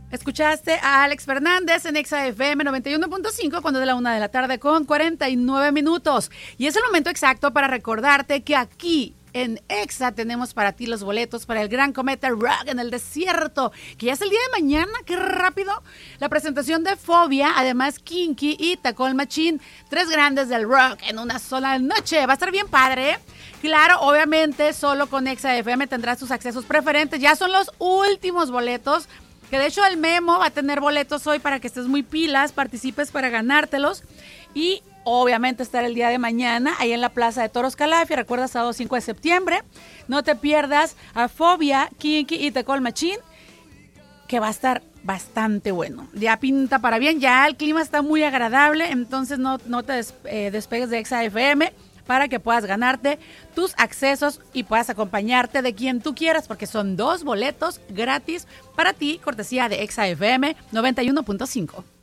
Escuchaste a Alex Fernández en Exa FM 91.5 cuando de la 1 de la tarde con 49 minutos. Y es el momento exacto para recordarte que aquí en Exa tenemos para ti los boletos para el Gran Cometa Rock en el desierto, que ya es el día de mañana, qué rápido. La presentación de Fobia, además Kinky y Tacón Machín, 3 grandes del rock en una sola noche. Va a estar bien padre, ¿eh? Claro, obviamente solo con Exa FM tendrás tus accesos preferentes. Ya son los últimos boletos. Que de hecho el Memo va a tener boletos hoy para que estés muy pilas, participes para ganártelos. Y obviamente estar el día de mañana ahí en la Plaza de Toros Calafia. Recuerda, sábado 5 de septiembre. No te pierdas a Fobia, Kinky y Tacón Machín, que va a estar bastante bueno. Ya pinta para bien, ya el clima está muy agradable. Entonces no te despegues de Exa FM para que puedas ganarte tus accesos y puedas acompañarte de quien tú quieras, porque son 2 boletos gratis para ti, cortesía de Exa FM 91.5.